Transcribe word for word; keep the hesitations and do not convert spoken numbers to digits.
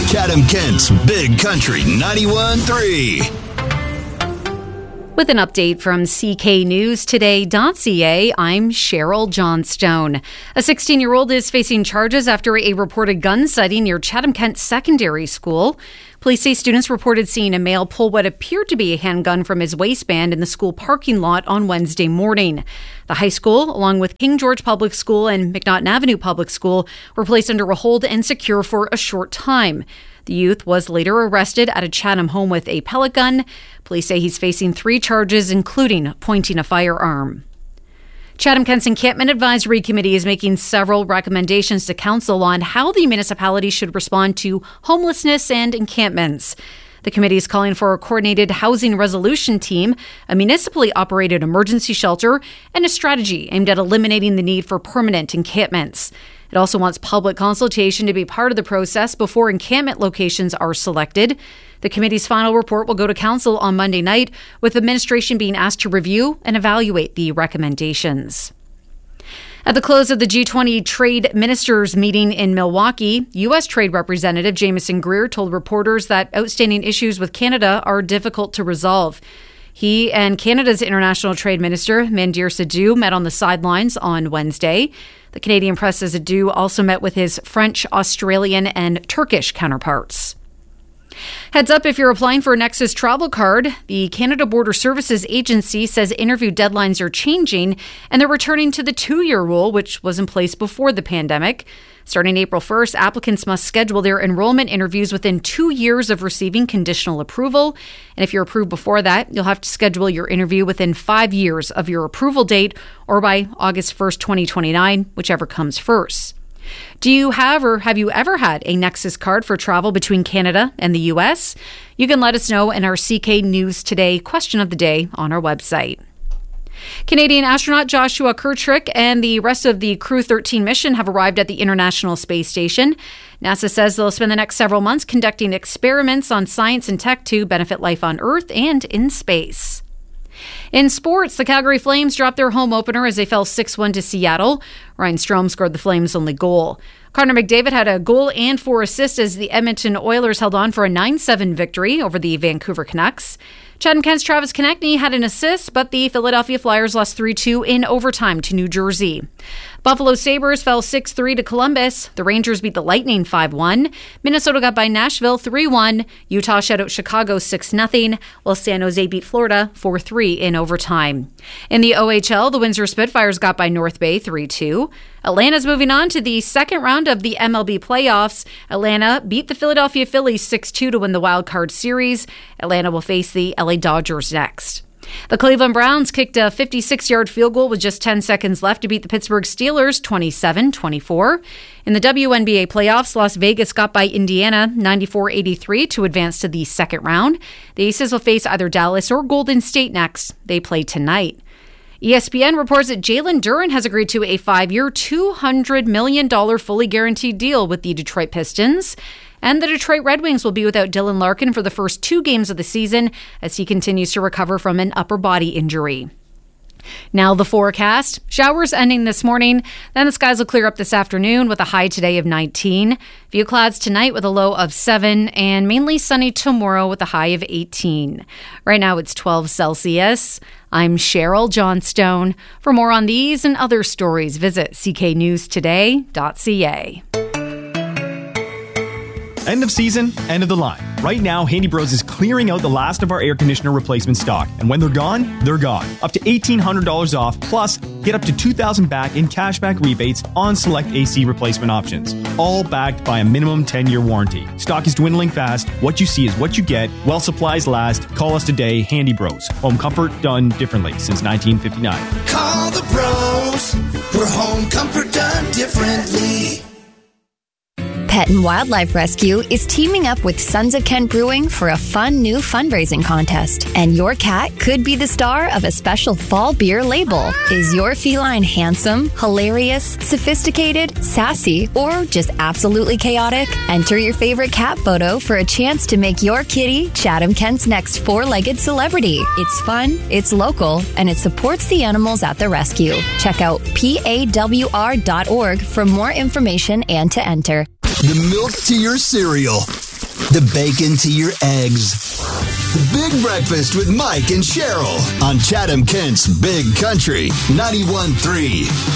Chatham-Kent's Big Country ninety-one point three. With an update from C K News Today dot C A, I'm Cheryl Johnstone. A sixteen-year-old is facing charges after a reported gun sighting near Chatham-Kent Secondary School. Police say students reported seeing a male pull what appeared to be a handgun from his waistband in the school parking lot on Wednesday morning. The high school, along with King George Public School and McNaughton Avenue Public School, were placed under a hold and secure for a short time. The youth was later arrested at a Chatham home with a pellet gun. Police say he's facing three charges, including pointing a firearm. Chatham-Kent's Encampment Advisory Committee is making several recommendations to council on how the municipality should respond to homelessness and encampments. The committee is calling for a coordinated housing resolution team, a municipally operated emergency shelter, and a strategy aimed at eliminating the need for permanent encampments. It also wants public consultation to be part of the process before encampment locations are selected. The committee's final report will go to council on Monday night, with administration being asked to review and evaluate the recommendations. At the close of the G twenty trade ministers meeting in Milwaukee, U S Trade Representative Jameson Greer told reporters that outstanding issues with Canada are difficult to resolve. He and Canada's International Trade Minister, Mandir Sidhu, met on the sidelines on Wednesday. The Canadian press says Sidhu also met with his French, Australian, and Turkish counterparts. Heads up if you're applying for a Nexus travel card. The Canada Border Services Agency says interview deadlines are changing and they're returning to the two-year rule, which was in place before the pandemic. Starting April first, applicants must schedule their enrollment interviews within two years of receiving conditional approval. And if you're approved before that, you'll have to schedule your interview within five years of your approval date or by August first, twenty twenty-nine, whichever comes first. Do you have or have you ever had a Nexus card for travel between Canada and the U S? You can let us know in our C K News Today question of the day on our website. Canadian astronaut Joshua Kirtrick and the rest of the Crew thirteen mission have arrived at the International Space Station. NASA says they'll spend the next several months conducting experiments on science and tech to benefit life on Earth and in space. In sports, the Calgary Flames dropped their home opener as they fell six one to Seattle. Ryan Strome scored the Flames' only goal. Connor McDavid had a goal and four assists as the Edmonton Oilers held on for a nine seven victory over the Vancouver Canucks. Chatham-Kent's Travis Konechny had an assist, but the Philadelphia Flyers lost three two in overtime to New Jersey. Buffalo Sabres fell six three to Columbus. The Rangers beat the Lightning five one. Minnesota got by Nashville three one. Utah shut out Chicago six nothing, while San Jose beat Florida four three in overtime. In the O H L, the Windsor Spitfires got by North Bay three two. Atlanta's moving on to the second round of the M L B playoffs. Atlanta beat the Philadelphia Phillies six two to win the wild card series. Atlanta will face the L A Dodgers next. The Cleveland Browns kicked a fifty-six-yard field goal with just ten seconds left to beat the Pittsburgh Steelers twenty-seven twenty-four. In the W N B A playoffs, Las Vegas got by Indiana ninety-four eighty-three to advance to the second round. The Aces will face either Dallas or Golden State next. They play tonight. E S P N reports that Jalen Duren has agreed to a five-year, two hundred million dollars fully guaranteed deal with the Detroit Pistons. And the Detroit Red Wings will be without Dylan Larkin for the first two games of the season as he continues to recover from an upper body injury. Now the forecast. Showers ending this morning, then the skies will clear up this afternoon with a high today of nineteen. Few clouds tonight with a low of seven, and mainly sunny tomorrow with a high of eighteen. Right now it's twelve Celsius. I'm Cheryl Johnstone. For more on these and other stories, visit c k news today dot c a. End of season, end of the line. Right now, Handy Bros is clearing out the last of our air conditioner replacement stock. And when they're gone, they're gone. Up to eighteen hundred dollars off, plus get up to two thousand dollars back in cashback rebates on select A C replacement options. All backed by a minimum ten-year warranty. Stock is dwindling fast. What you see is what you get. While supplies last, call us today, Handy Bros. Home comfort done differently since nineteen fifty-nine. Call the pros. For home comfort done differently. Pet and Wildlife Rescue is teaming up with Sons of Kent Brewing for a fun new fundraising contest. And your cat could be the star of a special fall beer label. Is your feline handsome, hilarious, sophisticated, sassy, or just absolutely chaotic? Enter your favorite cat photo for a chance to make your kitty Chatham-Kent's next four-legged celebrity. It's fun, it's local, and it supports the animals at the rescue. Check out P A W R dot org for more information and to enter. The milk to your cereal. the bacon to your eggs. The Big Breakfast with Mike and Cheryl on Chatham Kent's Big Country ninety-one point three.